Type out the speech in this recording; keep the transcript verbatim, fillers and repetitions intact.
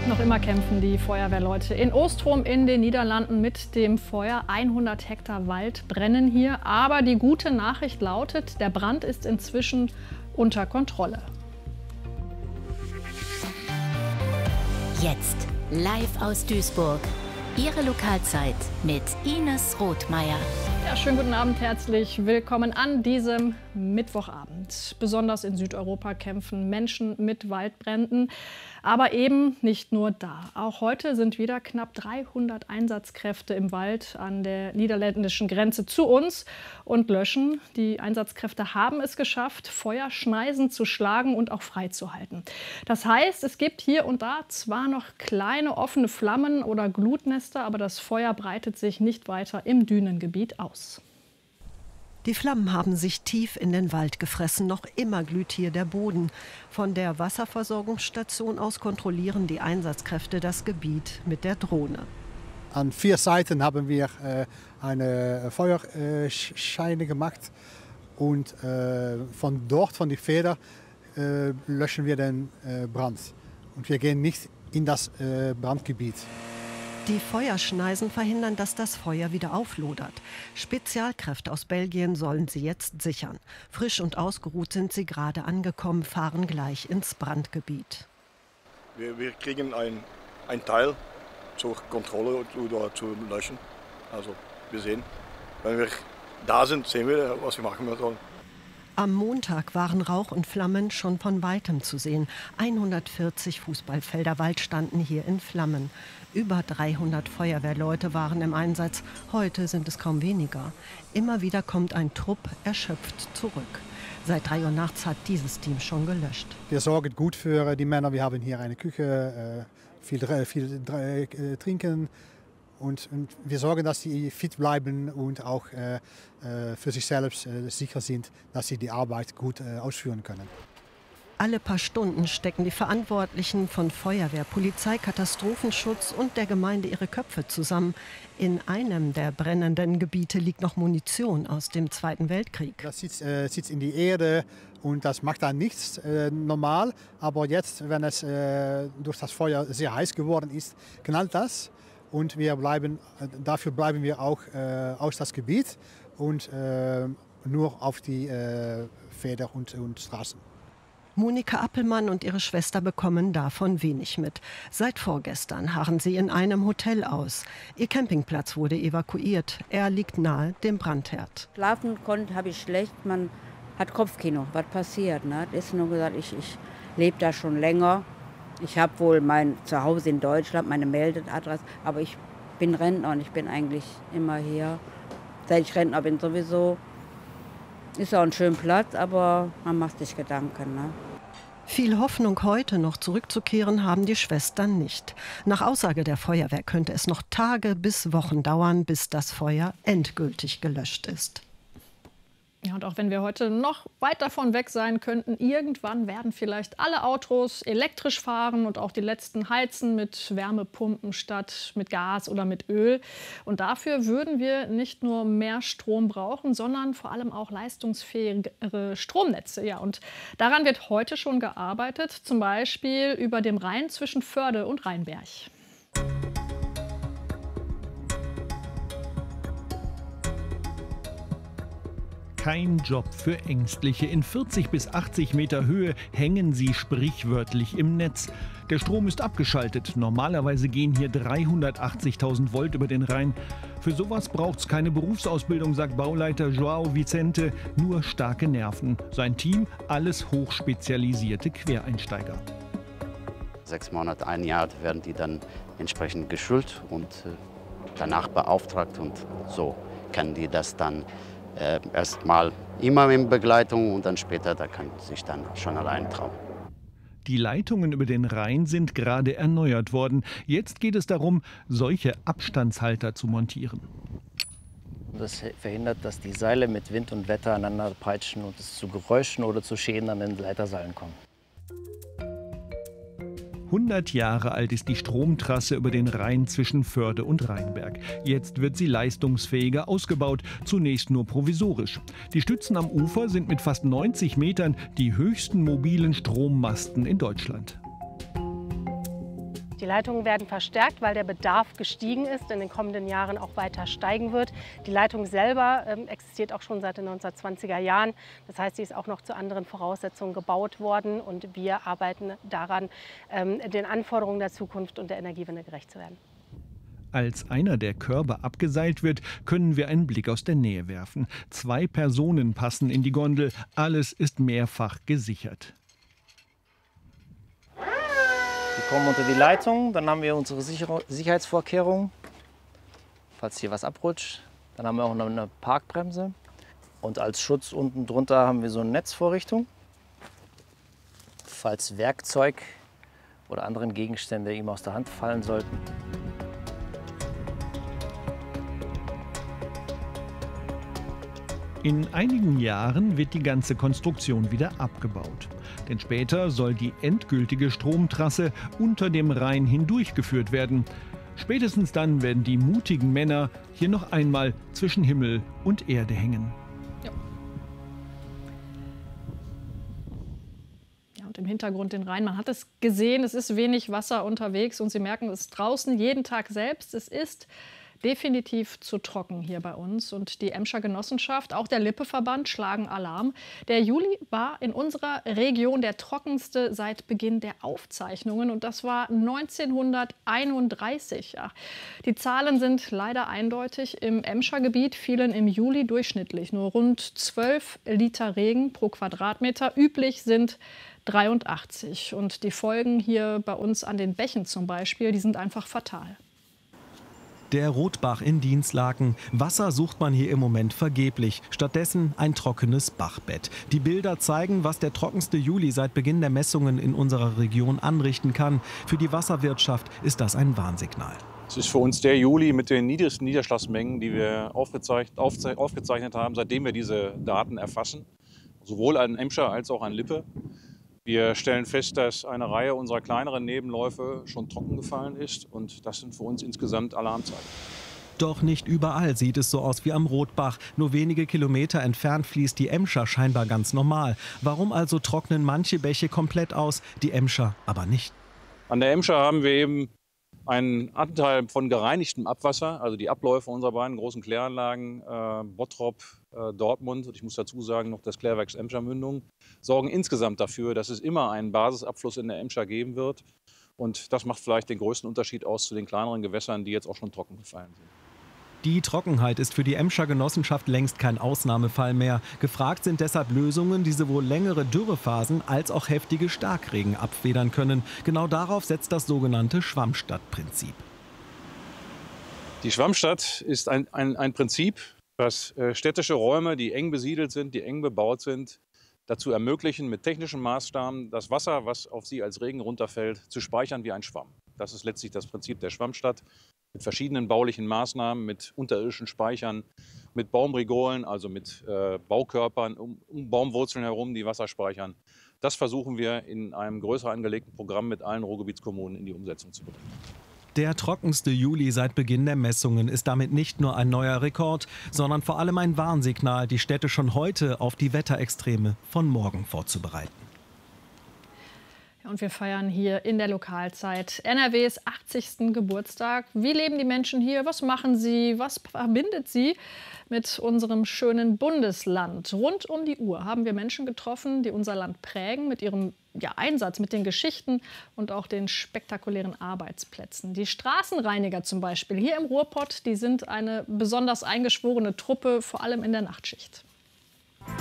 Noch immer kämpfen die Feuerwehrleute in Oostrom in den Niederlanden mit dem Feuer. hundert Hektar Wald brennen hier. Aber die gute Nachricht lautet, der Brand ist inzwischen unter Kontrolle. Jetzt live aus Duisburg. Ihre Lokalzeit mit Ines Rothmeier. Ja, schönen guten Abend, herzlich willkommen an diesem Mittwochabend. Besonders in Südeuropa kämpfen Menschen mit Waldbränden, aber eben nicht nur da. Auch heute sind wieder knapp dreihundert Einsatzkräfte im Wald an der niederländischen Grenze zu uns und löschen. Die Einsatzkräfte haben es geschafft, Feuerschneisen zu schlagen und auch freizuhalten. Das heißt, es gibt hier und da zwar noch kleine offene Flammen oder Glutnester, aber das Feuer breitet sich nicht weiter im Dünengebiet aus. Die Flammen haben sich tief in den Wald gefressen. Noch immer glüht hier der Boden. Von der Wasserversorgungsstation aus kontrollieren die Einsatzkräfte das Gebiet mit der Drohne. An vier Seiten haben wir äh, eine Feuerscheine gemacht und äh, von dort, von der Feder, äh, löschen wir den äh, Brand. Und wir gehen nicht in das äh, Brandgebiet. Die Feuerschneisen verhindern, dass das Feuer wieder auflodert. Spezialkräfte aus Belgien sollen sie jetzt sichern. Frisch und ausgeruht sind sie gerade angekommen, fahren gleich ins Brandgebiet. Wir, wir kriegen ein, ein Teil zur Kontrolle oder zu löschen. Also wir sehen, wenn wir da sind, sehen wir, was wir machen sollen. Am Montag waren Rauch und Flammen schon von Weitem zu sehen. hundertvierzig Fußballfelder Wald standen hier in Flammen. Über dreihundert Feuerwehrleute waren im Einsatz. Heute sind es kaum weniger. Immer wieder kommt ein Trupp erschöpft zurück. Seit drei Uhr nachts hat dieses Team schon gelöscht. Wir sorgen gut für die Männer. Wir haben hier eine Küche, viel, viel äh, trinken. Und, und wir sorgen, dass sie fit bleiben und auch äh, für sich selbst äh, sicher sind, dass sie die Arbeit gut äh, ausführen können. Alle paar Stunden stecken die Verantwortlichen von Feuerwehr, Polizei, Katastrophenschutz und der Gemeinde ihre Köpfe zusammen. In einem der brennenden Gebiete liegt noch Munition aus dem Zweiten Weltkrieg. Das sitzt, äh, sitzt in die Erde und das macht dann nichts äh, normal. Aber jetzt, wenn es äh, durch das Feuer sehr heiß geworden ist, knallt das. Und wir bleiben, dafür bleiben wir auch äh, aus das Gebiet und äh, nur auf die äh, Felder und, und Straßen. Monika Appelmann und ihre Schwester bekommen davon wenig mit. Seit vorgestern harren sie in einem Hotel aus. Ihr Campingplatz wurde evakuiert. Er liegt nahe dem Brandherd. Schlafen konnte, habe ich schlecht. Man hat Kopfkino. Was passiert? Ne? Das ist nur gesagt, ich, ich lebe da schon länger. Ich habe wohl mein Zuhause in Deutschland, meine Meldadresse, aber ich bin Rentner und ich bin eigentlich immer hier. Seit ich Rentner bin sowieso. Ist auch ein schöner Platz, aber man macht sich Gedanken. Ne? Viel Hoffnung, heute noch zurückzukehren, haben die Schwestern nicht. Nach Aussage der Feuerwehr könnte es noch Tage bis Wochen dauern, bis das Feuer endgültig gelöscht ist. Ja, und auch wenn wir heute noch weit davon weg sein könnten, irgendwann werden vielleicht alle Autos elektrisch fahren und auch die letzten heizen mit Wärmepumpen statt mit Gas oder mit Öl. Und dafür würden wir nicht nur mehr Strom brauchen, sondern vor allem auch leistungsfähigere Stromnetze. Ja, und daran wird heute schon gearbeitet, zum Beispiel über dem Rhein zwischen Förde und Rheinberg. Kein Job für Ängstliche. In vierzig bis achtzig Meter Höhe hängen sie sprichwörtlich im Netz. Der Strom ist abgeschaltet. Normalerweise gehen hier dreihundertachtzigtausend Volt über den Rhein. Für sowas braucht es keine Berufsausbildung, sagt Bauleiter João Vicente. Nur starke Nerven. Sein Team, alles hochspezialisierte Quereinsteiger. Sechs Monate, ein Jahr werden die dann entsprechend geschult und danach beauftragt. Und so können die das dann Äh, erst mal immer in Begleitung und dann später, da kann sich dann schon allein trauen. Die Leitungen über den Rhein sind gerade erneuert worden. Jetzt geht es darum, solche Abstandshalter zu montieren. Das verhindert, dass die Seile mit Wind und Wetter aneinander peitschen und es zu Geräuschen oder zu Schäden an den Leiterseilen kommt. hundert Jahre alt ist die Stromtrasse über den Rhein zwischen Förde und Rheinberg. Jetzt wird sie leistungsfähiger ausgebaut, zunächst nur provisorisch. Die Stützen am Ufer sind mit fast neunzig Metern die höchsten mobilen Strommasten in Deutschland. Die Leitungen werden verstärkt, weil der Bedarf gestiegen ist, in den kommenden Jahren auch weiter steigen wird. Die Leitung selber ähm, existiert auch schon seit den neunzehnhundertzwanziger Jahren. Das heißt, sie ist auch noch zu anderen Voraussetzungen gebaut worden. Und wir arbeiten daran, ähm, den Anforderungen der Zukunft und der Energiewende gerecht zu werden. Als einer der Körbe abgeseilt wird, können wir einen Blick aus der Nähe werfen. Zwei Personen passen in die Gondel. Alles ist mehrfach gesichert. Die kommen unter die Leitung, dann haben wir unsere Sicherheitsvorkehrungen. Falls hier was abrutscht, dann haben wir auch noch eine Parkbremse. Und als Schutz unten drunter haben wir so eine Netzvorrichtung. Falls Werkzeug oder andere Gegenstände ihm aus der Hand fallen sollten. In einigen Jahren wird die ganze Konstruktion wieder abgebaut. Denn später soll die endgültige Stromtrasse unter dem Rhein hindurchgeführt werden. Spätestens dann werden die mutigen Männer hier noch einmal zwischen Himmel und Erde hängen. Ja. Ja, und im Hintergrund den Rhein. Man hat es gesehen, es ist wenig Wasser unterwegs und Sie merken es draußen jeden Tag selbst. Es ist definitiv zu trocken hier bei uns. Und die Emscher Genossenschaft, auch der Lippe-Verband, schlagen Alarm. Der Juli war in unserer Region der trockenste seit Beginn der Aufzeichnungen. Und das war neunzehnhunderteinunddreißig. Ja. Die Zahlen sind leider eindeutig. Im Emscher Gebiet fielen im Juli durchschnittlich nur rund zwölf Liter Regen pro Quadratmeter. Üblich sind dreiundachtzig. Und die Folgen hier bei uns an den Bächen zum Beispiel, die sind einfach fatal. Der Rotbach in Dinslaken. Wasser sucht man hier im Moment vergeblich. Stattdessen ein trockenes Bachbett. Die Bilder zeigen, was der trockenste Juli seit Beginn der Messungen in unserer Region anrichten kann. Für die Wasserwirtschaft ist das ein Warnsignal. Es ist für uns der Juli mit den niedrigsten Niederschlagsmengen, die wir aufgezeichnet, aufze, aufgezeichnet haben, seitdem wir diese Daten erfassen. Sowohl an Emscher als auch an Lippe. Wir stellen fest, dass eine Reihe unserer kleineren Nebenläufe schon trocken gefallen ist. Und das sind für uns insgesamt Alarmzeichen. Doch nicht überall sieht es so aus wie am Rotbach. Nur wenige Kilometer entfernt fließt die Emscher scheinbar ganz normal. Warum also trocknen manche Bäche komplett aus, die Emscher aber nicht? An der Emscher haben wir eben einen Anteil von gereinigtem Abwasser, also die Abläufe unserer beiden großen Kläranlagen, äh, Bottrop, äh, Dortmund und ich muss dazu sagen noch das Klärwerks Emscher Mündung, sorgen insgesamt dafür, dass es immer einen Basisabfluss in der Emscher geben wird. Und das macht vielleicht den größten Unterschied aus zu den kleineren Gewässern, die jetzt auch schon trocken gefallen sind. Die Trockenheit ist für die Emscher Genossenschaft längst kein Ausnahmefall mehr. Gefragt sind deshalb Lösungen, die sowohl längere Dürrephasen als auch heftige Starkregen abfedern können. Genau darauf setzt das sogenannte Schwammstadtprinzip. Die Schwammstadt ist ein, ein, ein Prinzip, das äh, städtische Räume, die eng besiedelt sind, die eng bebaut sind, dazu ermöglichen, mit technischen Maßstaben das Wasser, was auf sie als Regen runterfällt, zu speichern wie ein Schwamm. Das ist letztlich das Prinzip der Schwammstadt. Mit verschiedenen baulichen Maßnahmen, mit unterirdischen Speichern, mit Baumrigolen, also mit äh, Baukörpern um, um Baumwurzeln herum, die Wasser speichern. Das versuchen wir in einem größer angelegten Programm mit allen Ruhrgebietskommunen in die Umsetzung zu bringen. Der trockenste Juli seit Beginn der Messungen ist damit nicht nur ein neuer Rekord, sondern vor allem ein Warnsignal, die Städte schon heute auf die Wetterextreme von morgen vorzubereiten. Und wir feiern hier in der Lokalzeit N R Ws achtzigsten Geburtstag. Wie leben die Menschen hier? Was machen sie? Was verbindet sie mit unserem schönen Bundesland? Rund um die Uhr haben wir Menschen getroffen, die unser Land prägen mit ihrem ja, Einsatz, mit den Geschichten und auch den spektakulären Arbeitsplätzen. Die Straßenreiniger zum Beispiel hier im Ruhrpott, die sind eine besonders eingeschworene Truppe, vor allem in der Nachtschicht.